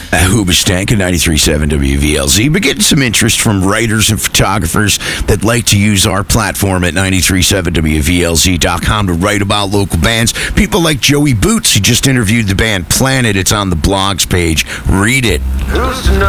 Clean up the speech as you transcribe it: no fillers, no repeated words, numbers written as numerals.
Hoobastank at 93.7 WVLZ. But getting some interest from writers and photographers that like to use our platform at 93.7 WVLZ.com to write about local bands. People like Joey Boots. He just interviewed the band Planet. It's on the blogs page. Read it.